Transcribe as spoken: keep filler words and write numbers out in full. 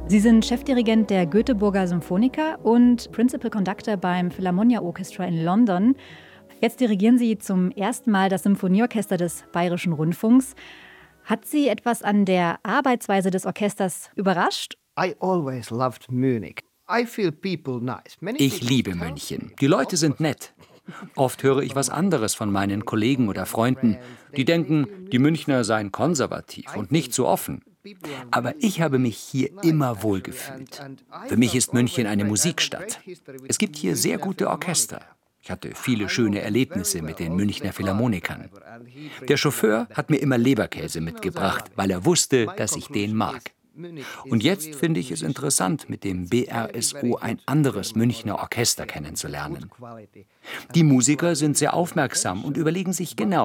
Sie sind Chefdirigent der Göteborger Symphoniker und Principal Conductor beim Philharmonia Orchestra in London. Jetzt dirigieren Sie zum ersten Mal das Symphonieorchester des Bayerischen Rundfunks. Hat Sie etwas an der Arbeitsweise des Orchesters überrascht? I always loved Munich. I feel people nice. Many Ich people liebe tell München. Die Leute sind nett. Oft höre ich was anderes von meinen Kollegen oder Freunden, die denken, die Münchner seien konservativ und nicht so offen. Aber ich habe mich hier immer wohlgefühlt. Für mich ist München eine Musikstadt. Es gibt hier sehr gute Orchester. Ich hatte viele schöne Erlebnisse mit den Münchner Philharmonikern. Der Chauffeur hat mir immer Leberkäse mitgebracht, weil er wusste, dass ich den mag. Und jetzt finde ich es interessant, mit dem B R S O ein anderes Münchner Orchester kennenzulernen. Die Musiker sind sehr aufmerksam und überlegen sich genau,